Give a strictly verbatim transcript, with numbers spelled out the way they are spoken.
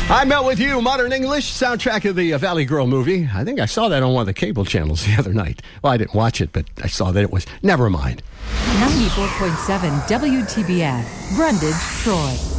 I Met With You, Modern English, soundtrack of the uh, Valley Girl movie. I think I saw that on one of the cable channels the other night. Well, I didn't watch it, but I saw that it was. Never mind. ninety-four point seven W T B F, Brundage, Troy.